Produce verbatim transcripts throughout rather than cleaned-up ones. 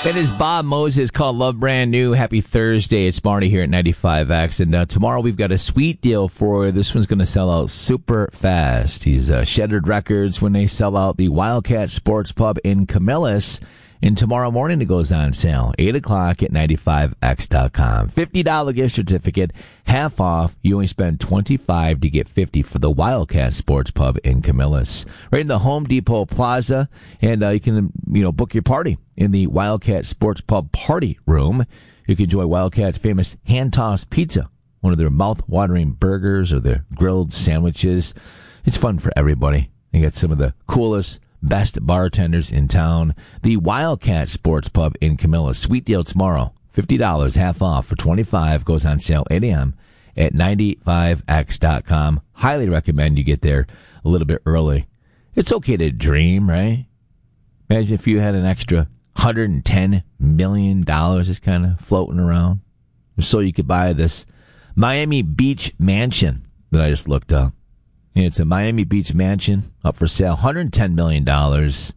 That is Bob Moses, called Love Brand New. Happy Thursday. It's Marty here at ninety-five X. And uh, tomorrow we've got a sweet deal for you. This one's going to sell out super fast. He's uh, Shattered Records when they sell out the Wildcat Sports Pub in Camillus. And tomorrow morning it goes on sale, eight o'clock at ninety-five X dot com. fifty dollars gift certificate, half off. You only spend twenty-five dollars to get fifty dollars for the Wildcat Sports Pub in Camillus. Right in the Home Depot Plaza. And uh, you can, you know, book your party in the Wildcat Sports Pub Party Room. You can enjoy Wildcat's famous hand-tossed pizza, one of their mouth-watering burgers or their grilled sandwiches. It's fun for everybody. They got some of the coolest, best bartenders in town. The Wildcat Sports Pub in Camillus. Sweet deal tomorrow. fifty dollars, half off for twenty-five dollars. Goes on sale eight a.m. at ninety-five X dot com. Highly recommend you get there a little bit early. It's okay to dream, right? Imagine if you had an extra one hundred ten million dollars just kind of floating around. So you could buy this Miami Beach mansion that I just looked up. It's a Miami Beach mansion up for sale, one hundred ten million dollars.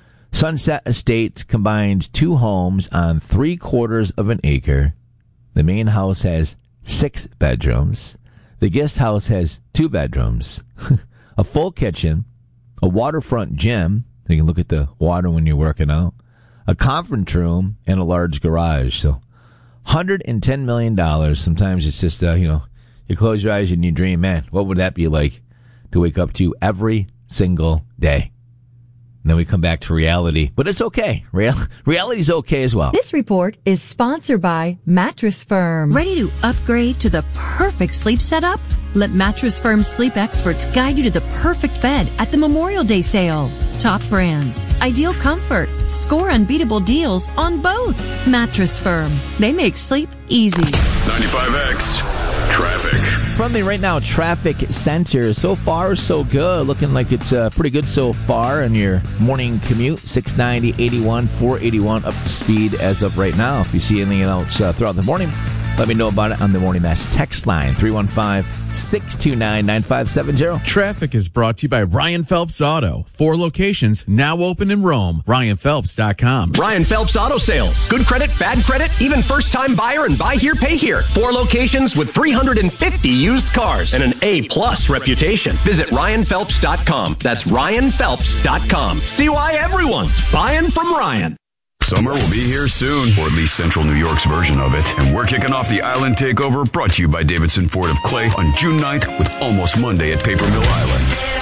Sunset Estates combines two homes on three quarters of an acre. The main house has six bedrooms. The guest house has two bedrooms, a full kitchen, a waterfront gym, so you can look at the water when you're working out, a conference room, and a large garage. So one hundred ten million dollars. Sometimes it's just, uh, you know, you close your eyes and you dream, man, what would that be like to wake up to every single day? And then we come back to reality. But it's okay. Real, reality's okay as well. This report is sponsored by Mattress Firm. Ready to upgrade to the perfect sleep setup? Let Mattress Firm sleep experts guide you to the perfect bed at the Memorial Day sale. Top brands, ideal comfort, score unbeatable deals on both. Mattress Firm. They make sleep easy. ninety-five X Traffic. From the Right Now Traffic Center, so far so good. Looking like it's uh, pretty good so far in your morning commute. six ninety, eighty-one, four eighty-one up to speed as of right now. If you see anything else uh, throughout the morning, let me know about it on the Morning Mass text line, three one five, six two nine, nine five seven zero. Traffic is brought to you by Ryan Phelps Auto. Four locations now open in Rome. Ryan Phelps dot com. Ryan Phelps Auto Sales. Good credit, bad credit, even first-time buyer and buy here, pay here. Four locations with three hundred fifty used cars and an A-plus reputation. Visit Ryan Phelps dot com. That's Ryan Phelps dot com. See why everyone's buying from Ryan. Summer will be here soon, or at least Central New York's version of it. And we're kicking off the Island Takeover, brought to you by Davidson Ford of Clay, on June ninth with Almost Monday at Paper Mill Island.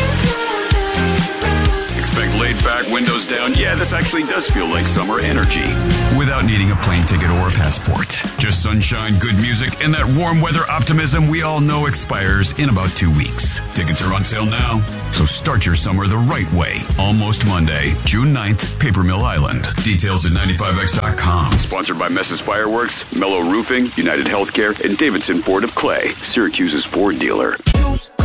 Expect laid back, windows down. Yeah, this actually does feel like summer energy, without needing a plane ticket or a passport. Just sunshine, good music, and that warm weather optimism we all know expires in about two weeks. Tickets are on sale now, so start your summer the right way. Almost Monday, June ninth, Paper Mill Island. Details at ninety-five X dot com. Sponsored by Messes Fireworks, Mellow Roofing, United Healthcare, and Davidson Ford of Clay, Syracuse's Ford dealer.